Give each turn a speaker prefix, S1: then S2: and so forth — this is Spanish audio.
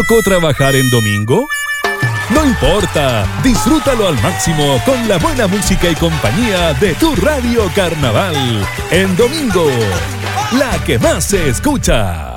S1: ¿Tocó trabajar en domingo? No importa, disfrútalo al máximo con la buena música y compañía de tu Radio Carnaval. En domingo, la que más se escucha.